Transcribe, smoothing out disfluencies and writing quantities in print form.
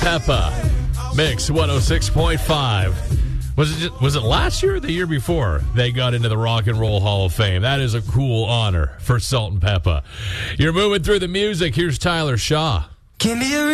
Peppa, Mix 106.5. Was it last year or the year before they got into the Rock and Roll Hall of Fame? That is a cool honor for Salt and Peppa. You're moving through the music. Here's Tyler Shaw.